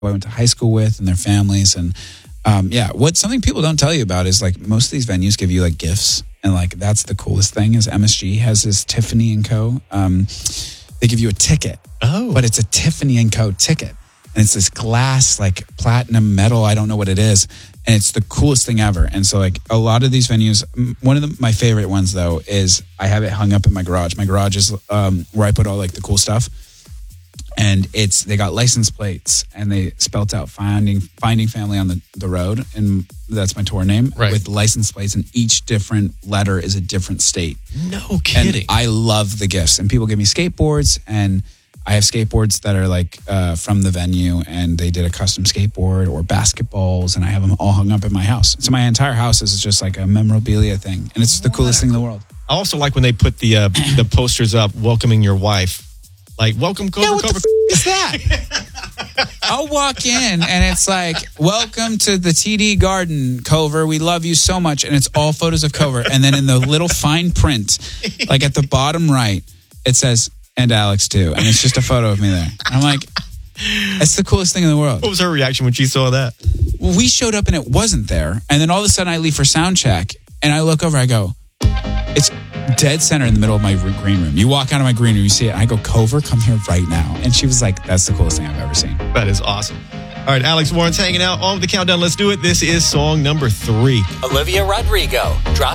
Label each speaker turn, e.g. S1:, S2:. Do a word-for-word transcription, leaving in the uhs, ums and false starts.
S1: I went to high school with and their families. And um, yeah, what something people don't tell you about is like most of these venues give you like gifts. And like that's the coolest thing is M S G has this Tiffany and Co. Um, they give you a ticket.
S2: Oh.
S1: But it's a Tiffany and Co. ticket. And it's this glass, like platinum metal. I don't know what it is. And it's the coolest thing ever. And so like a lot of these venues, one of the, my favorite ones though, is I have it hung up in my garage. My garage is um, where I put all like the cool stuff. And it's, they got license plates and they spelt out finding, finding family on the, the road. And that's my tour name
S2: right.
S1: with license plates. And each different letter is a different state.
S2: No kidding.
S1: And I love the gifts and people give me skateboards and I have skateboards that are like uh, from the venue and they did a custom skateboard or basketballs and I have them all hung up in my house. So my entire house is just like a memorabilia thing and it's the coolest thing in the world.
S2: I also like when they put the uh, the posters up welcoming your wife. Like, welcome, Cover,
S1: yeah, what
S2: Cover.
S1: the f- is that? I'll walk in and it's like, welcome to the T D Garden, Cover. We love you so much. And it's all photos of Cover. And then in the little fine print, like at the bottom right, it says, and Alex too. And it's just a photo of me there. And I'm like, it's the coolest thing in the world.
S2: What was her reaction when she saw that?
S1: Well, we showed up and it wasn't there. And then all of a sudden I leave for sound check and I look over, I go, it's dead center in the middle of my green room. You walk out of my green room, you see it. I go, Cover, come here right now. And she was like, that's the coolest thing I've ever seen.
S2: That is awesome. All right, Alex Warren's hanging out on the countdown. Let's do it. This is song number three.
S3: Olivia Rodrigo. Drop